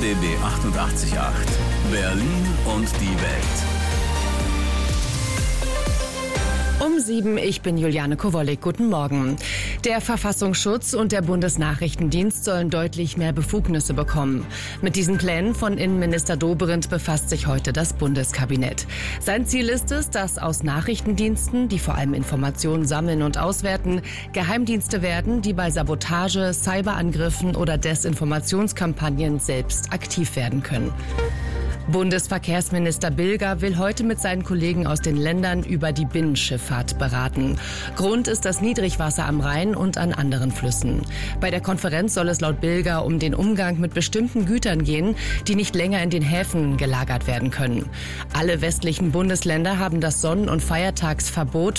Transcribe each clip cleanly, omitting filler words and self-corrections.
RBB 88.8 Berlin und die Welt. Um 7, ich bin Juliane Kowollik. Guten Morgen. Der Verfassungsschutz und der Bundesnachrichtendienst sollen deutlich mehr Befugnisse bekommen. Mit diesen Plänen von Innenminister Dobrindt befasst sich heute das Bundeskabinett. Sein Ziel ist es, dass aus Nachrichtendiensten, die vor allem Informationen sammeln und auswerten, Geheimdienste werden, die bei Sabotage, Cyberangriffen oder Desinformationskampagnen selbst aktiv werden können. Bundesverkehrsminister Bilger will heute mit seinen Kollegen aus den Ländern über die Binnenschifffahrt beraten. Grund ist das Niedrigwasser am Rhein und an anderen Flüssen. Bei der Konferenz soll es laut Bilger um den Umgang mit bestimmten Gütern gehen, die nicht länger in den Häfen gelagert werden können. Alle westlichen Bundesländer haben das Sonnen- und Feiertagsfahrverbot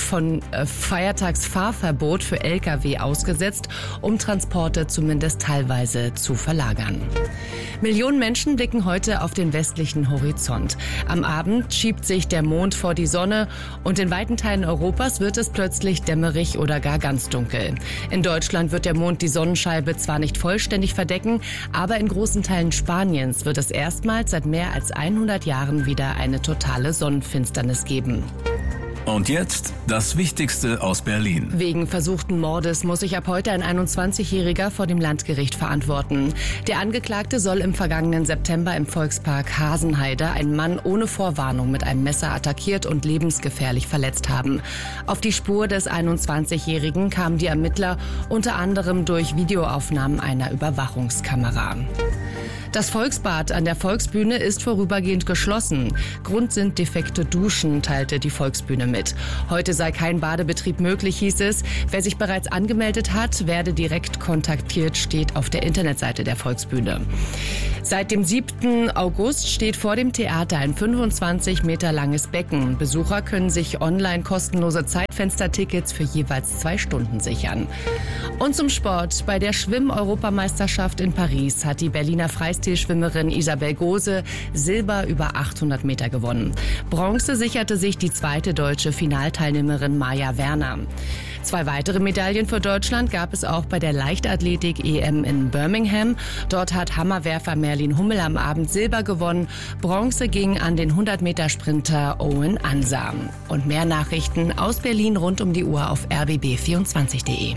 für Lkw ausgesetzt, um Transporte zumindest teilweise zu verlagern. Millionen Menschen blicken heute auf den westlichen Horizont. Am Abend schiebt sich der Mond vor die Sonne und in weiten Teilen Europas wird es plötzlich dämmerig oder gar ganz dunkel. In Deutschland wird der Mond die Sonnenscheibe zwar nicht vollständig verdecken, aber in großen Teilen Spaniens wird es erstmals seit mehr als 100 Jahren wieder eine totale Sonnenfinsternis geben. Und jetzt das Wichtigste aus Berlin. Wegen versuchten Mordes muss sich ab heute ein 21-Jähriger vor dem Landgericht verantworten. Der Angeklagte soll im vergangenen September im Volkspark Hasenheide einen Mann ohne Vorwarnung mit einem Messer attackiert und lebensgefährlich verletzt haben. Auf die Spur des 21-Jährigen kamen die Ermittler unter anderem durch Videoaufnahmen einer Überwachungskamera. Das Volksbad an der Volksbühne ist vorübergehend geschlossen. Grund sind defekte Duschen, teilte die Volksbühne mit. Heute sei kein Badebetrieb möglich, hieß es. Wer sich bereits angemeldet hat, werde direkt kontaktiert, steht auf der Internetseite der Volksbühne. Seit dem 7. August steht vor dem Theater ein 25 Meter langes Becken. Besucher können sich online kostenlose Zeitfenstertickets für jeweils 2 Stunden sichern. Und zum Sport. Bei der Schwimm-Europameisterschaft in Paris hat die Berliner Freistilschwimmerin Isabel Gose Silber über 800 Meter gewonnen. Bronze sicherte sich die zweite deutsche Finalteilnehmerin Maja Werner. 2 weitere Medaillen für Deutschland gab es auch bei der Leichtathletik-EM in Birmingham. Dort hat Hammerwerfer Merlin Hummel am Abend Silber gewonnen. Bronze ging an den 100-Meter-Sprinter Owen Ansa. Und mehr Nachrichten aus Berlin rund um die Uhr auf rbb24.de.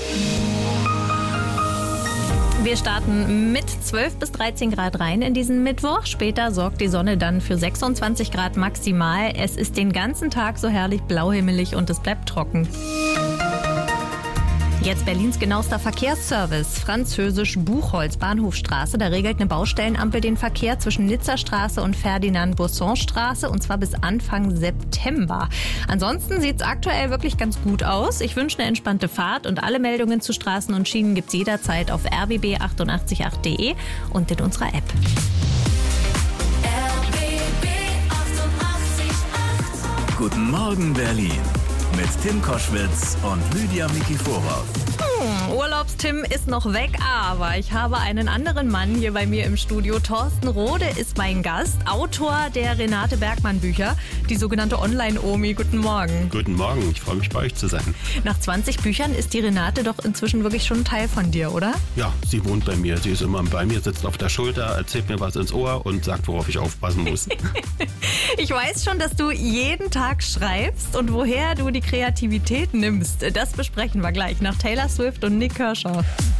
Wir starten mit 12 bis 13 Grad rein in diesen Mittwoch. Später sorgt die Sonne dann für 26 Grad maximal. Es ist den ganzen Tag so herrlich blauhimmelig und es bleibt trocken. Jetzt Berlins genauester Verkehrsservice. Französisch Buchholz, Bahnhofstraße. Da regelt eine Baustellenampel den Verkehr zwischen Nizzastraße und Ferdinand-Buisson-Straße und zwar bis Anfang September. Ansonsten sieht es aktuell wirklich ganz gut aus. Ich wünsche eine entspannte Fahrt und alle Meldungen zu Straßen und Schienen gibt's jederzeit auf rbb888.de und in unserer App. RBB 88.8 Guten Morgen Berlin. Mit Tim Koschwitz und Lydia Mikiforov. Urlaubstim ist noch weg, aber ich habe einen anderen Mann hier bei mir im Studio. Thorsten Rode ist mein Gast, Autor der Renate Bergmann Bücher, die sogenannte Online-Omi. Guten Morgen. Guten Morgen, ich freue mich bei euch zu sein. Nach 20 Büchern ist die Renate doch inzwischen wirklich schon ein Teil von dir, oder? Ja, sie wohnt bei mir. Sie ist immer bei mir, sitzt auf der Schulter, erzählt mir was ins Ohr und sagt, worauf ich aufpassen muss. Ich weiß schon, dass du jeden Tag schreibst und woher du die Kreativität nimmst. Das besprechen wir gleich nach Taylor Swift und Nick Kershaw.